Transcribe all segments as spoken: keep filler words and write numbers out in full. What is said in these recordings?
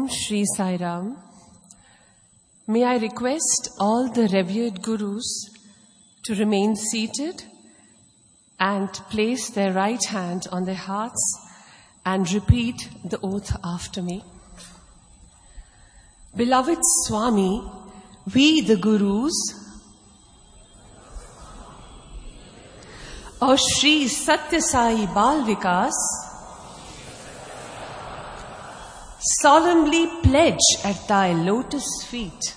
Om Shri Sai Ram. May I request all the revered Gurus to remain seated and place their right hand on their hearts and repeat the oath after me. Beloved Swami, we the Gurus of Shri Satya Sai Bal Vikas solemnly pledge at thy lotus feet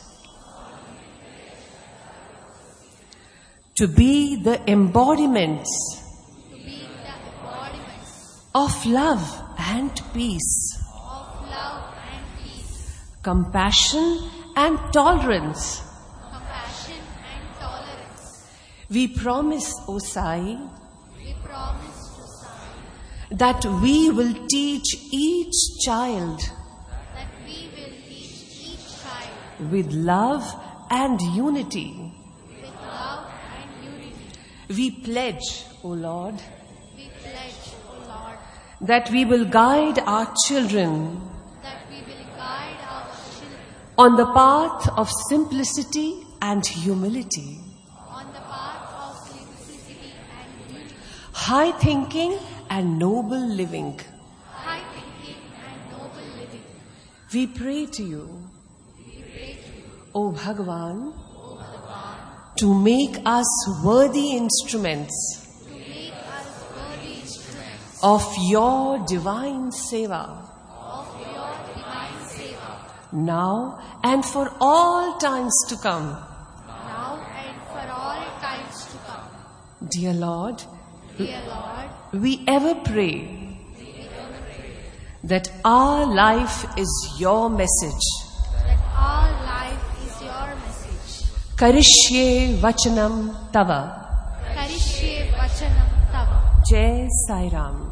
to be the embodiments, to be the embodiments of love and peace, of love and peace, compassion and tolerance. compassion and tolerance. We promise, O Sai, We promise to Sai that we will teach each child that we will teach each child with love and unity. with love and unity. We pledge, O Lord, We pledge, O Lord, that we will guide our children that we will guide our children on the path of simplicity and humility, on the path of simplicity and beauty, high thinking and noble living. high thinking and noble living. We pray to you, We pray to you, O Bhagavan, O Bhagavan, to make us worthy instruments to make us worthy instruments of your divine seva, of your divine seva, now and for all times to come. now and for all times to come. Dear Lord, Dear Lord, we ever pray that our life is your message. that our life is your message. Karishye vachanam tava. Karishye vachanam tava. Jai Sai Ram.